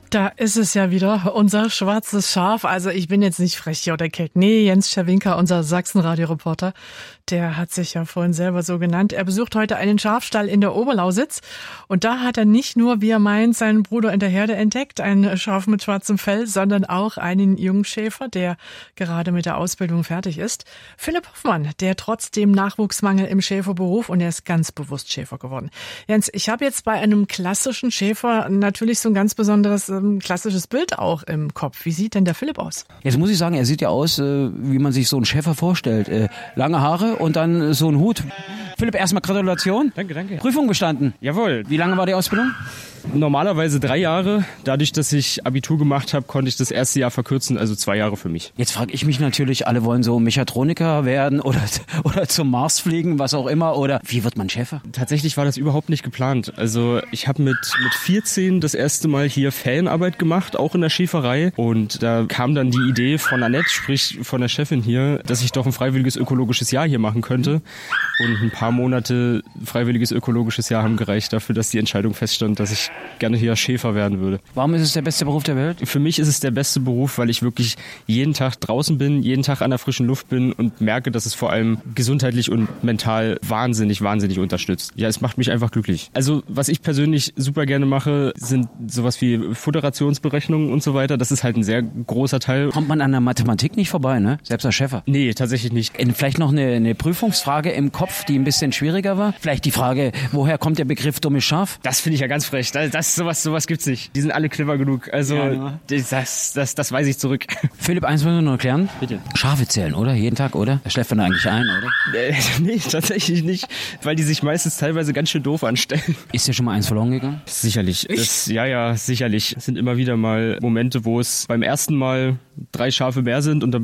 Da ist es ja wieder, unser schwarzes Schaf. Also ich bin jetzt nicht frech hier oder keck. Nee, Jens Czerwinka, unser Sachsenradio-Reporter, der hat sich ja vorhin selber so genannt. Er besucht heute einen Schafstall in der Oberlausitz. Und da hat er nicht nur, wie er meint, seinen Bruder in der Herde entdeckt, ein Schaf mit schwarzem Fell, sondern auch einen Jungschäfer, der gerade mit der Ausbildung fertig ist. Philipp Hoffmann, der trotz dem Nachwuchsmangel im Schäferberuf, und er ist ganz bewusst Schäfer geworden. Jens, ich habe jetzt bei einem klassischen Schäfer natürlich so ein ganz besonderes klassisches Bild auch im Kopf. Wie sieht denn der Philipp aus? Jetzt muss ich sagen, er sieht ja aus, wie man sich so einen Schäfer vorstellt. Lange Haare und dann so ein Hut. Philipp, erstmal Gratulation. Danke. Prüfung bestanden. Jawohl. Wie lange war die Ausbildung? Normalerweise 3 Jahre. Dadurch, dass ich Abitur gemacht habe, konnte ich das erste Jahr verkürzen, also 2 Jahre für mich. Jetzt frage ich mich natürlich, alle wollen so Mechatroniker werden oder zum Mars fliegen, was auch immer. Oder wie wird man Schäfer? Tatsächlich war das überhaupt nicht geplant. Also ich habe mit 14 das erste Mal hier Ferienarbeit gemacht, auch in der Schäferei. Und da kam dann die Idee von Annette, sprich von der Chefin hier, dass ich doch ein freiwilliges ökologisches Jahr hier machen könnte. Und ein paar Monate freiwilliges ökologisches Jahr haben gereicht dafür, dass die Entscheidung feststand, dass ich gerne hier Schäfer werden würde. Warum ist es der beste Beruf der Welt? Für mich ist es der beste Beruf, weil ich wirklich jeden Tag draußen bin, jeden Tag an der frischen Luft bin und merke, dass es vor allem gesundheitlich und mental wahnsinnig unterstützt. Ja, es macht mich einfach glücklich. Also was ich persönlich super gerne mache, sind sowas wie Föderationsberechnungen und so weiter. Das ist halt ein sehr großer Teil. Kommt man an der Mathematik nicht vorbei, ne? Selbst als Schäfer? Nee, tatsächlich nicht. Vielleicht noch eine Prüfungsfrage im Kopf, die ein bisschen schwieriger war. Vielleicht die Frage, woher kommt der Begriff dummes Schaf? Das finde ich ja ganz frech. Sowas gibt's nicht. Die sind alle clever genug. Also ja, das weise ich zurück. Philipp, eins müssen wir noch klären. Bitte. Schafe zählen, oder? Jeden Tag, oder? Da schläft man da eigentlich ein, oder? Nee, tatsächlich nicht. Weil die sich meistens teilweise ganz schön doof anstellen. Ist dir schon mal eins verloren gegangen? Sicherlich. Ja, sicherlich. Es sind immer wieder mal Momente, wo es beim ersten Mal 3 Schafe mehr sind und dann